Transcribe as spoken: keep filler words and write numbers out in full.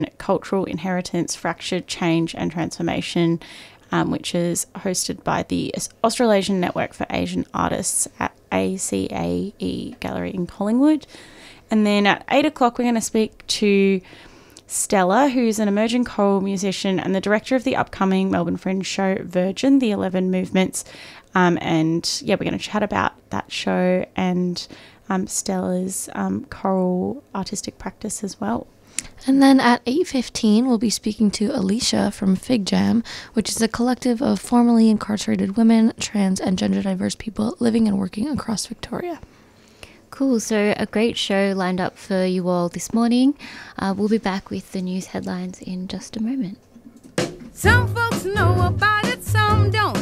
Cultural Inheritance, Fractured Change and Transformation, um, which is hosted by the Australasian Network for Asian Artists at A C A E Gallery in Collingwood. And then at eight o'clock, we're going to speak to Stella, who's an emerging choral musician and the director of the upcoming Melbourne Fringe show Virgin, the eleven Movements. Um, and yeah, we're going to chat about that show and um, Stella's um, choral artistic practice as well. And then at eight fifteen, we'll be speaking to Alicia from Fig Jam, which is a collective of formerly incarcerated women, trans and gender diverse people living and working across Victoria. Cool. So a great show lined up for you all this morning. Uh, we'll be back with the news headlines in just a moment. Some folks know about it, some don't.